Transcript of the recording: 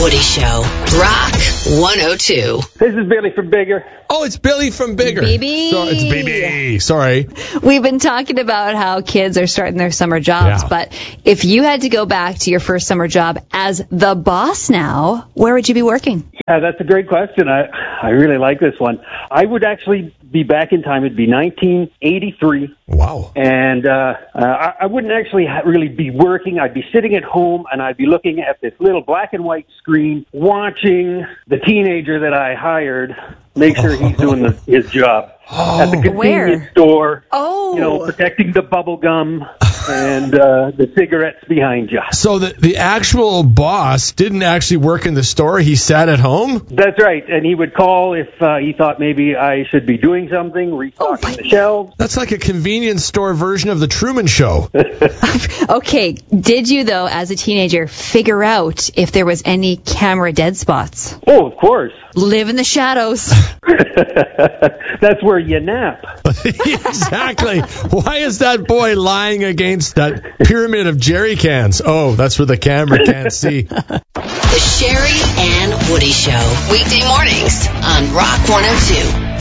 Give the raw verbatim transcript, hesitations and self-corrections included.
Woody Show. Rock one oh two. This is Billy from Bigger. Oh, it's Billy from Bigger. B B. So, it's B B. Sorry. We've been talking about how kids are starting their summer jobs, Yeah. but if you had to go back to your first summer job as the boss now, where would you be working? Yeah, that's a great question. I I really like this one. I would actually be back in time. It'd be nineteen eighty-three. Wow. And uh, uh, I, I wouldn't actually ha- really be working. I'd be sitting at home, and I'd be looking at this little black and white screen, watching the teenager that I hired make sure he's doing the, his job. At the convenience Where? store, Oh. you know, protecting the bubble gum and uh, the cigarettes behind you. So the, the actual boss didn't actually work in the store. He sat at home? That's right. And he would call if uh, he thought maybe I should be doing something, restocking Oh, the shelves. That's like a convenience store version of the Truman Show. Okay, did you, though, as a teenager, figure out if there was any camera dead spots? Oh, of course. Live in the shadows. That's where you nap. Exactly. Why is that boy lying against that pyramid of jerry cans? Oh, that's where the camera can't see. The Sherry and Woody Show. Weekday mornings on Rock one oh two.